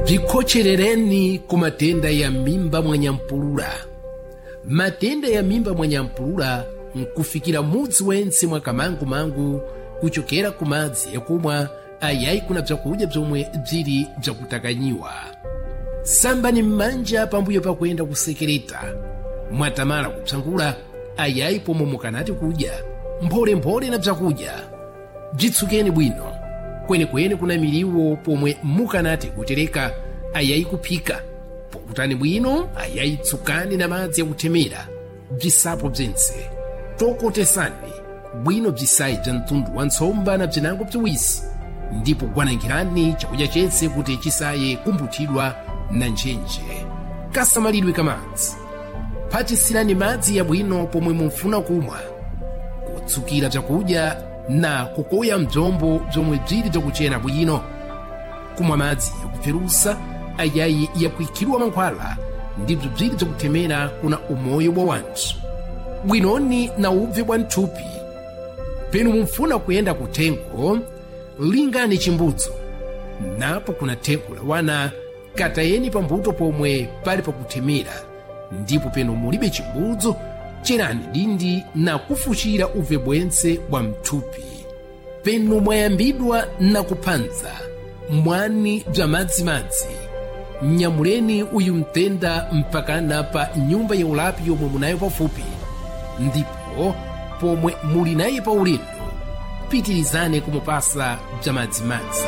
Jikhocherereni ku matenda ya mimba mwa nyampulula. Matenda ya mimba mwa nyampulula nkufikira mudzi wense mwa kamangu kuchokera ku madzi yakumwa ayayi kuna bzakudya bzomwe bziri bzakutakanyiwa. Sambani m'manja pambuyo pakuyenda kusekereta. Mwatamala kupsangula ayayi pomwe mukanati kudya mpholemphole na bzakudya. Bzitsukeni bwino kwenekwene kuna miliwo pomwe mukanati kutereka ayayi kuphika. Pokutani bwino ayayi tsukani na madzi yakuthemera bzisapo bzense. Tokotesani bwino bzisayi bza mtundu wa ntsomba na bzinango bziwisi, ndipo gwanangirani chakudya chense kuti chisaye kumbuthidwa na njenje. Kasamalidwe ka madzi. Phatisirani madzi yabwino pomwe mufuna kumwa. Kutsukira chakudya na kukoya mdzombo bzomwe bziri bzakuchena bwino. Kumwa madzi yakupserusa ayayi yakuikhidwa mankhwala ndibzo bziri bzakuthemera kuna umoyo bwa wanthu. Bwinoni na ubve bwa nthupi. Penu mufuna kuyenda kuthengo, lingani chimbudzo. Napo kuna thengo la wana, katayeni pambuto pomwe pali pakuthemera. Ndipo penu mulibe chimbudzo, cherani dindi na kufuchira ubve bwense bwa mthupi. Penu mwayambidwa na kuphanza mwani bza madzimadzi, nyamuleni uyu mtenda mpakana pa nyumba ya ulapi yomwe munayo pafupi. Ndipo pomwe muli naye pa ulendo, pitirizane kumupasa bza madzimadzi.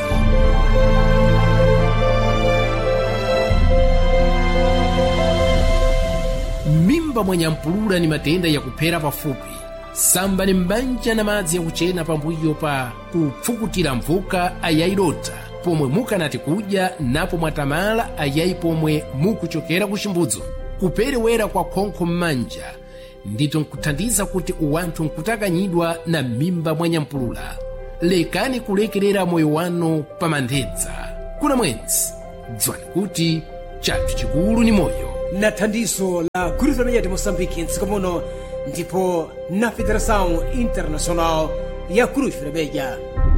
Mimba mwa nyampulula ni matenda yakuphera pafupi. Sambani m'manja na madzi yakuchena pambuyo pa kupfukutira mvuka ayayi lota pomwe mukanati kudya, napo mwatamala ayayi pomwe mukuchokera ku chimbudzo. Kuperewera kwa khonkho m'manja ndito nkuthandiza kuti uwanthu nkutakanyidwa na mimba mwa nyampulula. Lekani kulekerera moyo wanu pa mandedza. Kuna mwenzi dzwani kuti chathu chikulu ni moyo. Na thandizo la Cruz Vermelha de Moçambique ntsika muno ndipo na Federação Internacional ya Cruz Vermelha.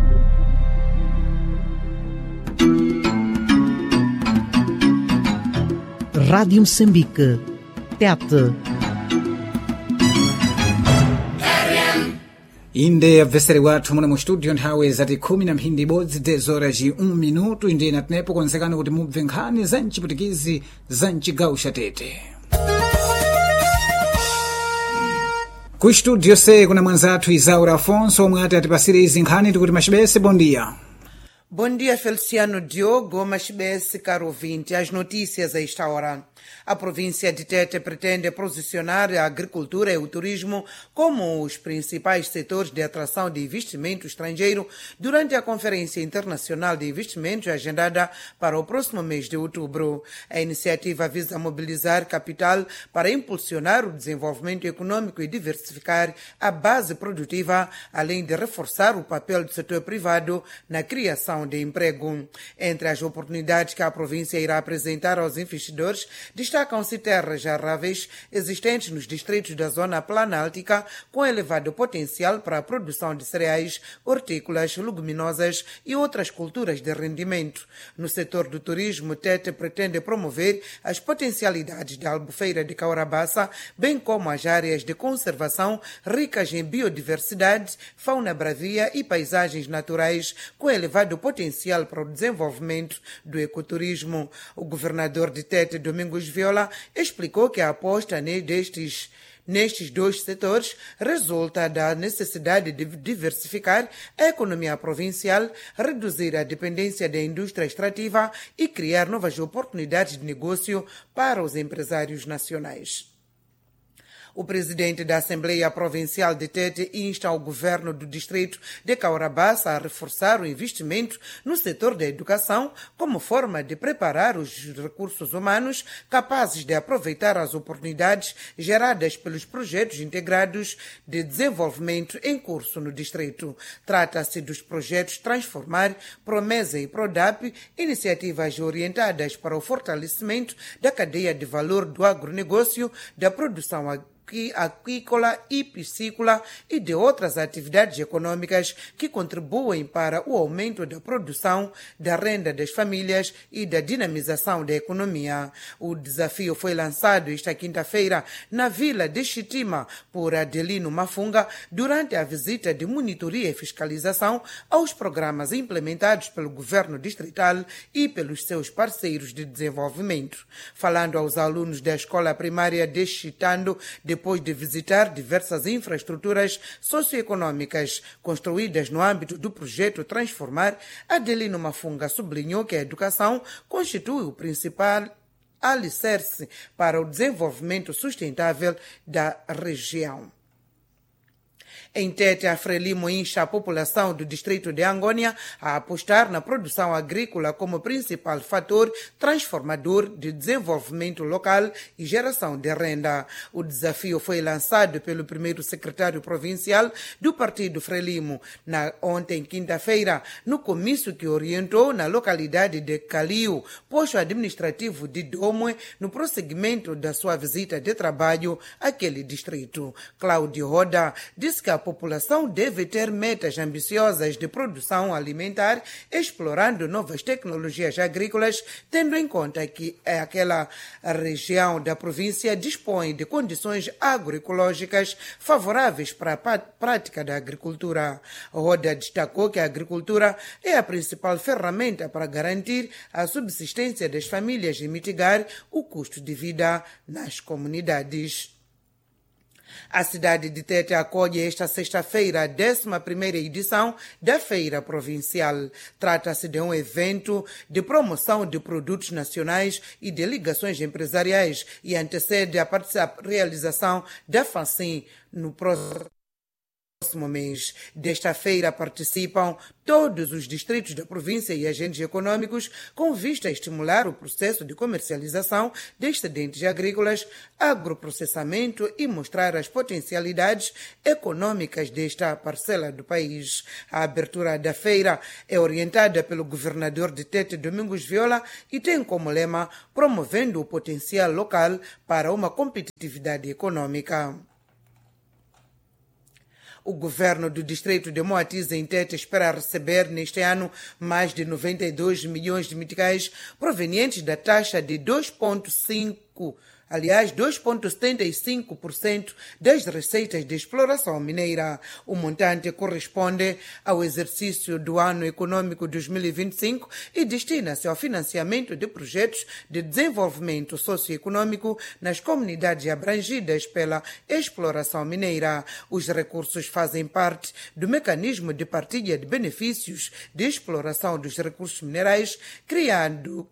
Rádio Moçambique, TET. Inde abveseri wathu muna mu studio nthawi zati 12 dezora ji 1 minuto inde natenepo konzekana kuti mubve nkhani za mchiputikizi za mchigawo cha Tete. Ku studio se kuna mwanzathu Isaura Afonso omwe ati atipasire izi nkhani tikuti Machibese, bom dia. Bom dia, Feliciano Diogo, Machibese, caro ouvinte. As notícias a esta hora. A província de Tete pretende posicionar a agricultura e o turismo como os principais setores de atração de investimento estrangeiro durante a Conferência Internacional de Investimentos agendada para o próximo mês de outubro. A iniciativa visa mobilizar capital para impulsionar o desenvolvimento econômico e diversificar a base produtiva, além de reforçar o papel do setor privado na criação de emprego. Entre as oportunidades que a província irá apresentar aos investidores, destacam-se terras arráveis existentes nos distritos da zona planáltica com elevado potencial para a produção de cereais, hortícolas, leguminosas e outras culturas de rendimento. No setor do turismo, Tete pretende promover as potencialidades da Albufeira de Caurabaça, bem como as áreas de conservação ricas em biodiversidade, fauna bravia e paisagens naturais com elevado potencial para o desenvolvimento do ecoturismo. O governador de Tete, Domingos Viola, explicou que a aposta nestes dois setores resulta da necessidade de diversificar a economia provincial, reduzir a dependência da indústria extrativa e criar novas oportunidades de negócio para os empresários nacionais. O presidente da Assembleia Provincial de Tete insta o governo do distrito de Caurabaça a reforçar o investimento no setor da educação como forma de preparar os recursos humanos capazes de aproveitar as oportunidades geradas pelos projetos integrados de desenvolvimento em curso no distrito. Trata-se dos projetos Transformar, Promesa e Prodap, iniciativas orientadas para o fortalecimento da cadeia de valor do agronegócio, da produção agrícola aquícola e piscícola e de outras atividades econômicas que contribuem para o aumento da produção, da renda das famílias e da dinamização da economia. O desafio foi lançado esta quinta-feira na vila de Xitima por Adelino Mafunga durante a visita de monitoria e fiscalização aos programas implementados pelo governo distrital e pelos seus parceiros de desenvolvimento. Falando aos alunos da escola primária de Xitando, depois de visitar diversas infraestruturas socioeconômicas construídas no âmbito do projeto Transformar, Adelino Mafunga sublinhou que a educação constitui o principal alicerce para o desenvolvimento sustentável da região. Em Tete, a Frelimo insta a população do distrito de Angônia a apostar na produção agrícola como principal fator transformador de desenvolvimento local e geração de renda. O desafio foi lançado pelo primeiro secretário provincial do partido Frelimo ontem, quinta-feira, no comício que orientou na localidade de Caliu, posto administrativo de Domwe, no prosseguimento da sua visita de trabalho àquele distrito. Cláudio Roda disse que a população deve ter metas ambiciosas de produção alimentar, explorando novas tecnologias agrícolas, tendo em conta que aquela região da província dispõe de condições agroecológicas favoráveis para a prática da agricultura. Roda destacou que a agricultura é a principal ferramenta para garantir a subsistência das famílias e mitigar o custo de vida nas comunidades. A cidade de Tete acolhe esta sexta-feira a 11ª edição da Feira Provincial. Trata-se de um evento de promoção de produtos nacionais e de ligações empresariais e antecede a realização da FACIM no próximo mês. Desta feira participam todos os distritos da província e agentes econômicos com vista a estimular o processo de comercialização de excedentes agrícolas, agroprocessamento e mostrar as potencialidades econômicas desta parcela do país. A abertura da feira é orientada pelo governador de Tete, Domingos Viola, e tem como lema promovendo o potencial local para uma competitividade econômica. O governo do distrito de Moatize, em Tete, espera receber neste ano mais de 92 milhões de meticais provenientes da taxa de 2,75% das receitas de exploração mineira. O montante corresponde ao exercício do ano econômico 2025 e destina-se ao financiamento de projetos de desenvolvimento socioeconômico nas comunidades abrangidas pela exploração mineira. Os recursos fazem parte do mecanismo de partilha de benefícios de exploração dos recursos minerais criado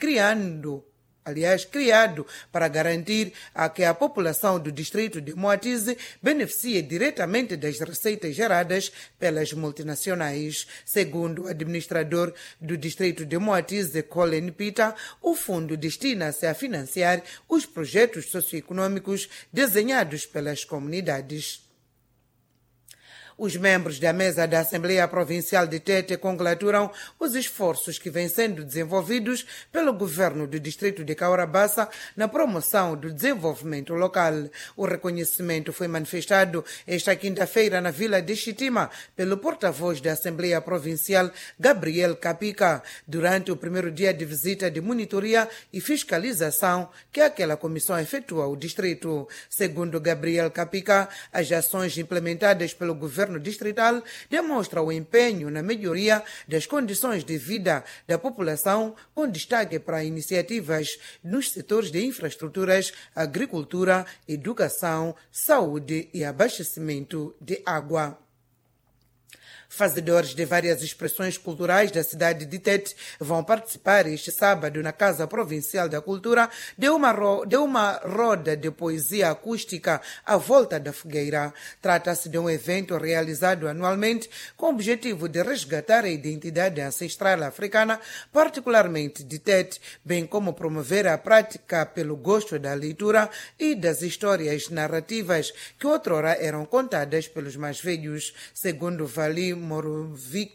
para garantir que a população do distrito de Moatize beneficie diretamente das receitas geradas pelas multinacionais. Segundo o administrador do distrito de Moatize, Colin Pita, o fundo destina-se a financiar os projetos socioeconômicos desenhados pelas comunidades. Os membros da mesa da Assembleia Provincial de Tete congratulam os esforços que vêm sendo desenvolvidos pelo governo do distrito de Caurabassa na promoção do desenvolvimento local. O reconhecimento foi manifestado esta quinta-feira na vila de Xitima pelo porta-voz da Assembleia Provincial, Gabriel Capica, durante o primeiro dia de visita de monitoria e fiscalização que aquela comissão efetua ao distrito. Segundo Gabriel Capica, as ações implementadas pelo governo distrital demonstra o empenho na melhoria das condições de vida da população, com destaque para iniciativas nos setores de infraestruturas, agricultura, educação, saúde e abastecimento de água. Fazedores de várias expressões culturais da cidade de Tete vão participar este sábado na Casa Provincial da Cultura de uma roda de poesia acústica à volta da fogueira. Trata-se de um evento realizado anualmente com o objetivo de resgatar a identidade ancestral africana, particularmente de Tete, bem como promover a prática pelo gosto da leitura e das histórias narrativas que outrora eram contadas pelos mais velhos. Segundo Valim Morovic,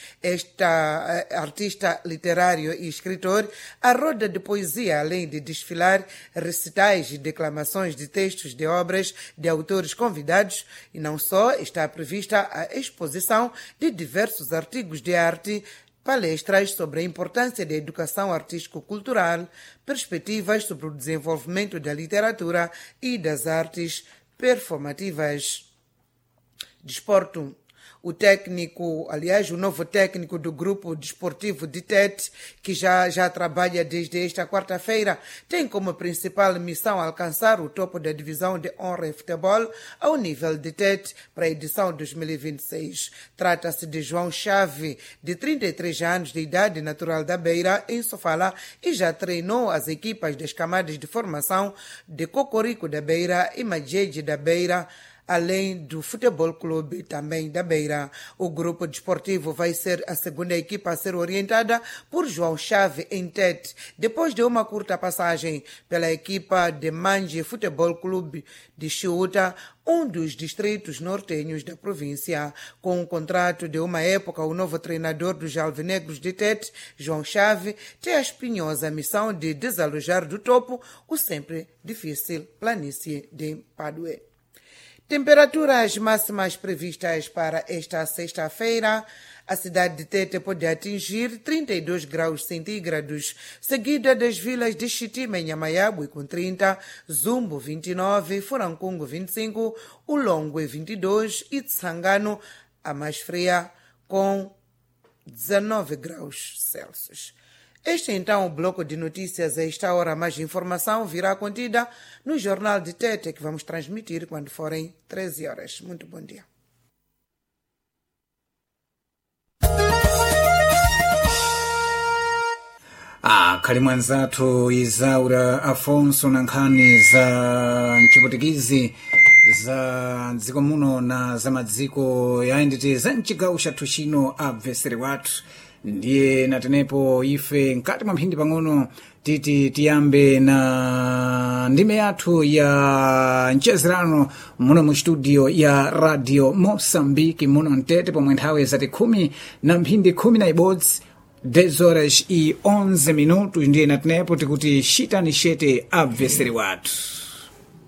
artista literário e escritor, a roda de poesia, além de desfilar recitais e declamações de textos de obras de autores convidados, e não só, está prevista a exposição de diversos artigos de arte, palestras sobre a importância da educação artístico-cultural, perspectivas sobre o desenvolvimento da literatura e das artes performativas. Desporto. O novo técnico do grupo desportivo DITET, que já trabalha desde esta quarta-feira, tem como principal missão alcançar o topo da divisão de honra em futebol ao nível DITET para a edição 2026. Trata-se de João Chave, de 33 anos de idade, natural da Beira, em Sofala, e já treinou as equipas das camadas de formação de Cocorico da Beira e Majeje da Beira, além do Futebol Clube também da Beira. O grupo desportivo vai ser a segunda equipa a ser orientada por João Chave em Tete, depois de uma curta passagem pela equipa de Manje Futebol Clube de Chiuta, um dos distritos nortenhos da província. Com um contrato de uma época, o novo treinador dos alvinegros de Tete, João Chave, tem a espinhosa missão de desalojar do topo o sempre difícil planície de Padue. Temperaturas máximas previstas para esta sexta-feira. A cidade de Tete pode atingir 32 graus centígrados, seguida das vilas de Xitima e Nhamayabwe com 30, Zumbo 29, Furancungo 25, Ulongwe 22 e Tsangano, a mais fria, com 19 graus Celsius. Este é então o bloco de notícias. A esta hora, mais informação virá contida no Jornal de Tete, que vamos transmitir quando forem 13 horas. Muito bom dia. Khali mwanzathu Izaura Afonso na nkhani za mchiputikizi za dziko muno na za madziko yaendete za mchigawo chathu chino abvesere wathu. Ndiye natenepo ife nkati mwa mphindi pang'ono titi tiyambe na ndime yathu ya mchezerano muno mu studio ya Radio Moçambique muno mtete pomwe nthawi zati 11:10 10 horas e 11 minutos. Ndiye natenepo tikuti shitani shete abvesere wathu.